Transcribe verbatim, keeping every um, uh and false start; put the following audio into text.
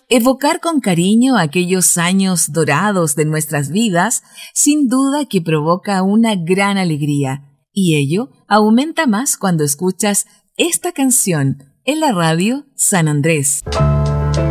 Evocar con cariño aquellos años dorados de nuestras vidas, sin duda que provoca una gran alegría, y ello aumenta más cuando escuchas esta canción en la radio San Andrés.